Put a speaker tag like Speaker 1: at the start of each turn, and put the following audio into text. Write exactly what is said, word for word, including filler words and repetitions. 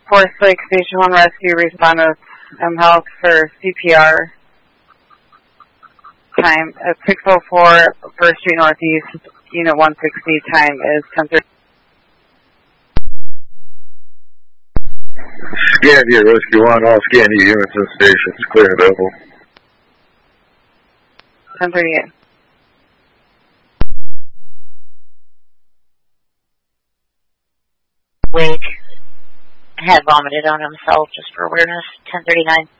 Speaker 1: Forest Lake Station one Rescue, respond with M Health for C P R. Time at six oh four First Street Northeast, Unit one sixty. Time is ten thirty.
Speaker 2: Scan here, Rescue one, all scan you units in stations, clear and available.
Speaker 1: ten thirty-eight.
Speaker 3: Wake had vomited on himself just for awareness, ten thirty-nine.